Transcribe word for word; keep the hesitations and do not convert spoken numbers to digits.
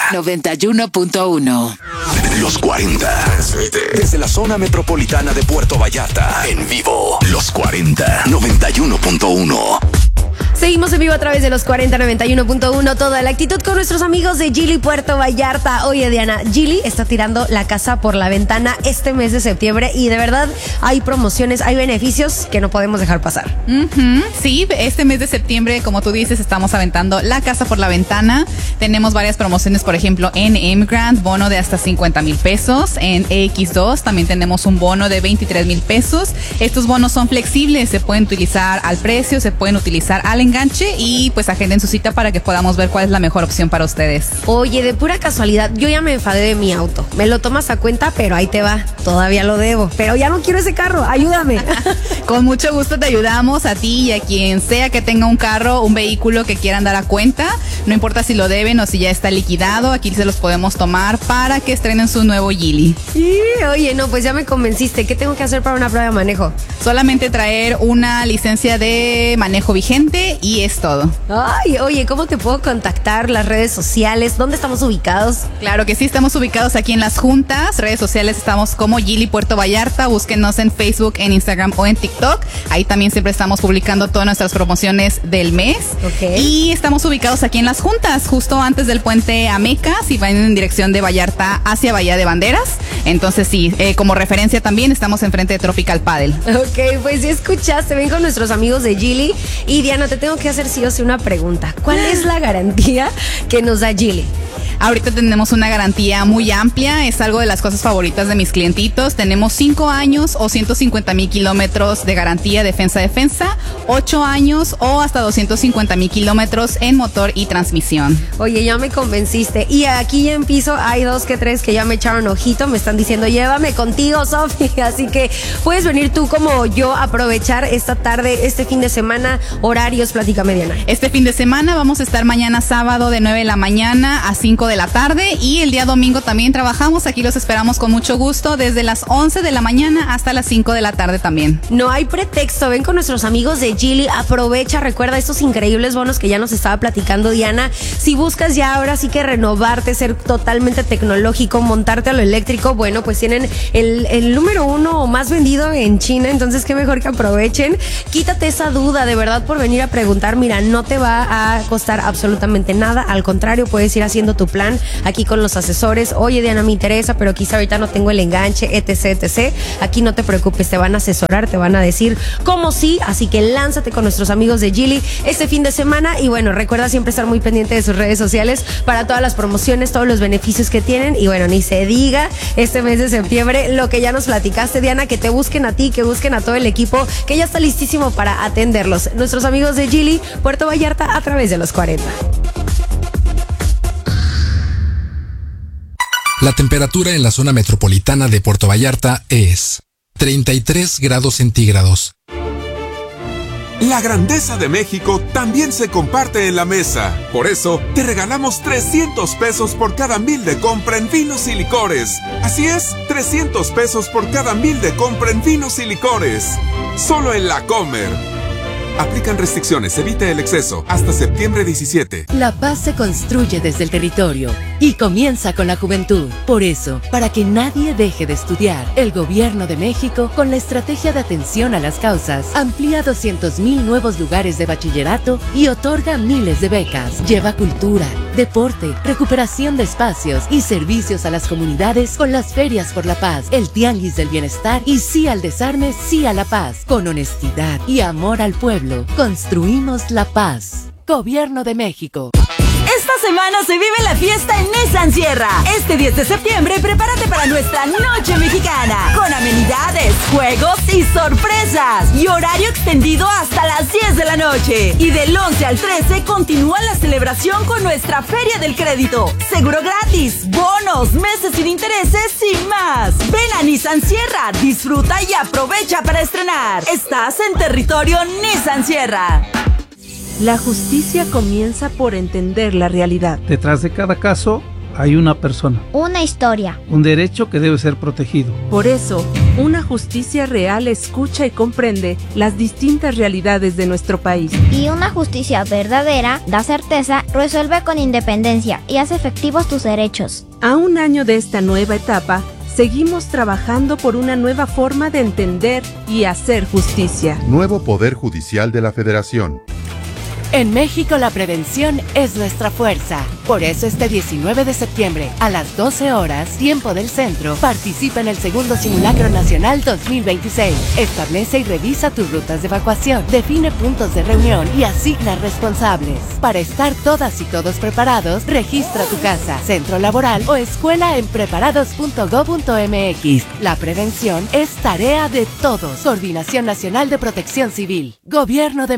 noventa y uno punto uno. Los cuarenta. Transmite desde la zona metropolitana de Puerto Vallarta. En vivo. Los cuarenta. noventa y uno punto uno. Seguimos en vivo a través de los cuarenta noventa y uno punto uno. Toda la actitud con nuestros amigos de Geely Puerto Vallarta. Oye, Diana, Geely está tirando la casa por la ventana este mes de septiembre y de verdad hay promociones, hay beneficios que no podemos dejar pasar. Uh-huh. Sí, este mes de septiembre, como tú dices, estamos aventando la casa por la ventana. Tenemos varias promociones, por ejemplo, en Emgrand, bono de hasta cincuenta mil pesos. En E X dos también tenemos un bono de veintitrés mil pesos. Estos bonos son flexibles, se pueden utilizar al precio, se pueden utilizar al enganche y pues agenden su cita para que podamos ver cuál es la mejor opción para ustedes. Oye, de pura casualidad, yo ya me enfadé de mi auto. Me lo tomas a cuenta, pero ahí te va. Todavía lo debo. Pero ya no quiero ese carro. Ayúdame. Con mucho gusto te ayudamos a ti y a quien sea que tenga un carro, un vehículo que quieran dar a cuenta. No importa si lo deben o si ya está liquidado, aquí se los podemos tomar para que estrenen su nuevo Geely. Sí, oye, no, pues ya me convenciste. ¿Qué tengo que hacer para una prueba de manejo? Solamente traer una licencia de manejo vigente y es todo. Ay, oye, ¿cómo te puedo contactar? Las redes sociales, ¿dónde estamos ubicados? Claro que sí, estamos ubicados aquí en Las Juntas. Redes sociales estamos como Geely Puerto Vallarta. Búsquenos en Facebook, en Instagram o en TikTok. Ahí también siempre estamos publicando todas nuestras promociones del mes. Okay. Y estamos ubicados aquí en Las Juntas, justo antes del puente Ameca, si van en dirección de Vallarta hacia Bahía de Banderas. Entonces sí, eh, como referencia también estamos enfrente de Tropical Paddle. Ok, pues ya escuchaste, ven con nuestros amigos de Geely. Y Diana, te tengo que hacer sí o sí una pregunta. ¿Cuál es la garantía que nos da Geely? Ahorita tenemos una garantía muy amplia, es algo de las cosas favoritas de mis clientitos. Tenemos cinco años o ciento cincuenta mil kilómetros de garantía defensa-defensa, ocho años o hasta doscientos cincuenta mil kilómetros en motor y transmisión. Oye, ya me convenciste. Y aquí en piso hay dos que tres que ya me echaron ojito, me están diciendo, llévame contigo, Sofi. Así que puedes venir tú como yo a aprovechar esta tarde, este fin de semana, horarios, platícame, Diana. Este fin de semana vamos a estar mañana sábado de nueve de la mañana a cinco de la tarde y el día domingo también trabajamos. Aquí los esperamos con mucho gusto desde las once de la mañana hasta las cinco de la tarde también. No hay pretexto, ven con nuestros amigos de Geely, aprovecha, recuerda estos increíbles bonos que ya nos estaba platicando Diana. Si buscas ya ahora sí que renovarte, ser totalmente tecnológico, montarte a lo eléctrico, bueno, pues tienen el, el número uno más vendido en China, entonces qué mejor que aprovechen. Quítate esa duda, de verdad, por venir a preguntar, mira, no te va a costar absolutamente nada, al contrario, puedes ir haciendo tu plan aquí con los asesores. Oye, Diana, me interesa, pero quizá ahorita no tengo el enganche, etc, etc. Aquí no te preocupes, te van a asesorar, te van a decir cómo sí, así que lánzate con nuestros amigos de Geely este fin de semana y bueno, recuerda siempre estar muy pendiente de sus redes sociales para todas las promociones, todos los beneficios que tienen y bueno, ni se diga este mes de septiembre lo que ya nos platicaste, Diana, que te busquen a ti, que busquen a todo el equipo que ya está listísimo para atenderlos. Nuestros amigos de Geely Puerto Vallarta a través de los cuarenta. La temperatura en la zona metropolitana de Puerto Vallarta es treinta y tres grados centígrados. La grandeza de México también se comparte en la mesa. Por eso, te regalamos trescientos pesos por cada mil de compra en vinos y licores. Así es, trescientos pesos por cada mil de compra en vinos y licores. Solo en La Comer. Aplican restricciones, evite el exceso. Hasta septiembre diecisiete. La paz se construye desde el territorio y comienza con la juventud. Por eso, para que nadie deje de estudiar, el Gobierno de México, con la estrategia de atención a las causas, amplía doscientos mil nuevos lugares de bachillerato y otorga miles de becas. Lleva cultura, deporte, recuperación de espacios y servicios a las comunidades con las ferias por la paz, el tianguis del bienestar y sí al desarme, sí a la paz. Con honestidad y amor al pueblo, construimos la paz. Gobierno de México. Esta semana se vive la fiesta en Nissan Sierra. Este diez de septiembre, prepárate para nuestra noche mexicana, con amenidades, juegos y sorpresas. Y horario extendido hasta las diez de la noche. Y del once al trece continúa la celebración con nuestra Feria del Crédito. Seguro gratis, bonos, meses sin intereses y más. Ven a Nissan Sierra, disfruta y aprovecha para estrenar. Estás en territorio Nissan Sierra. La justicia comienza por entender la realidad. Detrás de cada caso hay una persona, una historia, un derecho que debe ser protegido. Por eso, una justicia real escucha y comprende las distintas realidades de nuestro país. Y una justicia verdadera da certeza, resuelve con independencia y hace efectivos tus derechos. A un año de esta nueva etapa, seguimos trabajando por una nueva forma de entender y hacer justicia. Nuevo Poder Judicial de la Federación. En México la prevención es nuestra fuerza. Por eso este diecinueve de septiembre a las doce horas, tiempo del centro, participa en el segundo Simulacro Nacional dos mil veintiséis. Establece y revisa tus rutas de evacuación, define puntos de reunión y asigna responsables. Para estar todas y todos preparados, registra tu casa, centro laboral o escuela en preparados punto gob punto mx. La prevención es tarea de todos. Coordinación Nacional de Protección Civil. Gobierno de